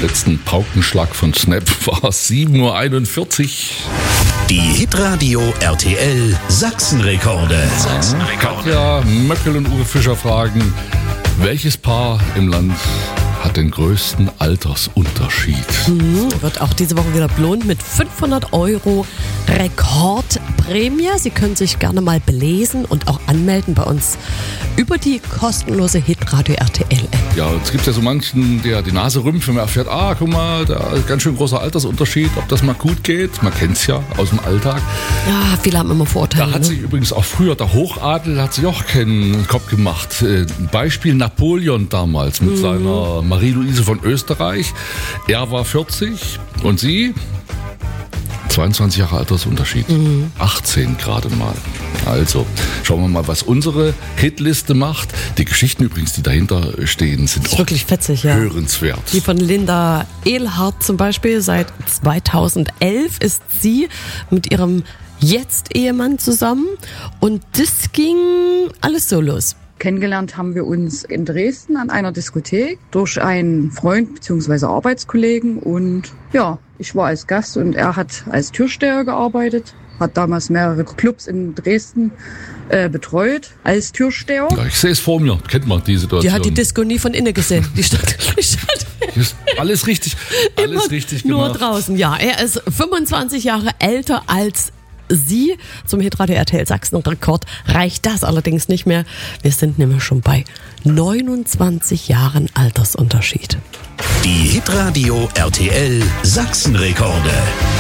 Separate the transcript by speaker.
Speaker 1: letzten Paukenschlag von Snap war es 7.41 Uhr.
Speaker 2: Die Hitradio RTL Sachsenrekorde.
Speaker 1: Katja Möckel und Uwe Fischer fragen, welches Paar im Land hat den größten Altersunterschied?
Speaker 3: Wird auch diese Woche wieder belohnt mit 500 € Rekordprämie. Sie können sich gerne mal belesen und auch anmelden bei uns über die kostenlose Hitradio RTL-App.
Speaker 1: Ja, es gibt ja so manchen, der die Nase rümpft, wenn man erfährt, guck mal, da ist ganz schön großer Altersunterschied, ob das mal gut geht. Man kennt es ja aus dem Alltag.
Speaker 3: Ja, viele haben immer Vorurteile.
Speaker 1: Da hat sich übrigens auch früher der Hochadel hat sich auch keinen Kopf gemacht. Beispiel Napoleon damals mit seiner Marie-Louise von Österreich. Er war 40 und sie 22 Jahre Altersunterschied. 18 gerade mal. Also, schauen wir mal, was unsere Hitliste macht. Die Geschichten übrigens, die dahinter stehen, sind
Speaker 3: ist
Speaker 1: auch
Speaker 3: wirklich fetzig, ja.
Speaker 1: hörenswert.
Speaker 3: Die von Linda Ehlhardt zum Beispiel. Seit 2011 ist sie mit ihrem Jetzt-Ehemann zusammen. Und das ging alles so los.
Speaker 4: Kennengelernt haben wir uns in Dresden an einer Diskothek durch einen Freund bzw. Arbeitskollegen und ja, ich war als Gast und er hat als Türsteher gearbeitet, hat damals mehrere Clubs in Dresden betreut als Türsteher.
Speaker 1: Ja, ich sehe es vor mir, kennt man die Situation.
Speaker 3: Die hat die Disco nie von innen gesehen. Die stand
Speaker 1: alles richtig, alles richtig gemacht.
Speaker 3: Nur draußen, ja. Er ist 25 Jahre älter als sie. Zum Hitradio RTL Sachsen-Rekord reicht das allerdings nicht mehr. Wir sind nämlich schon bei 29 Jahren Altersunterschied.
Speaker 2: Die Hitradio RTL Sachsenrekorde.